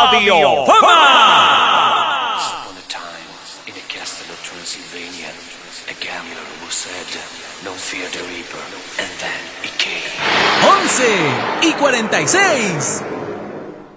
Radio Fama. Upon a time, in a castle of Transylvania, a gambler who said, "No fear the reaper," and then he came. 11:46.